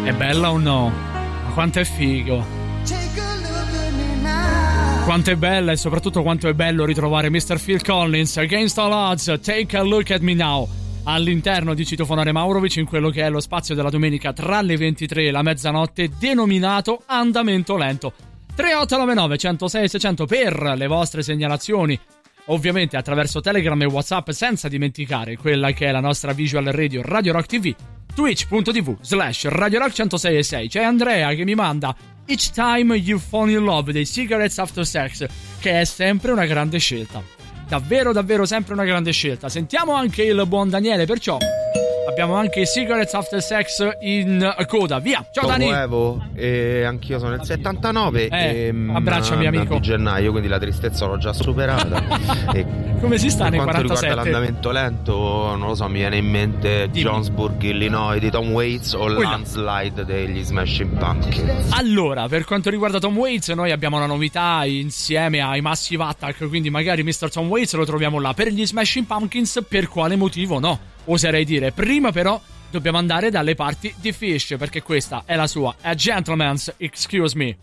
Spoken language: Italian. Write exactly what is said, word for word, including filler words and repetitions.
È bella o no? Ma quanto è figo! Quanto è bella e soprattutto quanto è bello ritrovare mister Phil Collins, Against All Odds, Take a Look at Me Now, all'interno di Citofonare Maurovic, in quello che è lo spazio della domenica tra le ventitré e la mezzanotte, denominato Andamento Lento. tre otto nove nove uno zero sei sei zero zero per le vostre segnalazioni, ovviamente attraverso Telegram e WhatsApp, senza dimenticare quella che è la nostra visual radio Radio Rock T V, twitch.tv slash Radio Rock centosei e sei. C'è Andrea che mi manda Each Time You Fall in Love dei Cigarettes After Sex, che è sempre una grande scelta, davvero davvero sempre una grande scelta. Sentiamo anche il buon Daniele, perciò abbiamo anche i Cigarettes After Sex in coda. Via, ciao Dani. Evo, e anch'io sono nel settantanove eh, e abbracciami amico. Di gennaio, quindi la tristezza l'ho già superata. E come si sta nei quarantasette? Per quanto quarantasette? riguarda l'andamento lento, non lo so, mi viene in mente Dimmi. Jonesburg, Illinois di Tom Waits o Quella. Landslide degli Smashing Pumpkins. Allora, per quanto riguarda Tom Waits, noi abbiamo una novità insieme ai Massive Attack, quindi magari mister Tom Waits lo troviamo là. Per gli Smashing Pumpkins, per quale motivo no? Oserei dire. Prima però dobbiamo andare dalle parti di Fish, perché questa è la sua A Gentleman's Excuse Me.